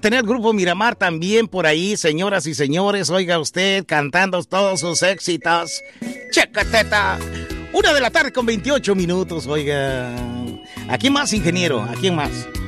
tener el grupo Miramar también por ahí, señoras y señores. Oiga usted, cantando todos sus éxitos. ¡Checateta! 1 de la tarde con 28 minutos, oiga. ¿A quién más, ingeniero? ¿A quién más?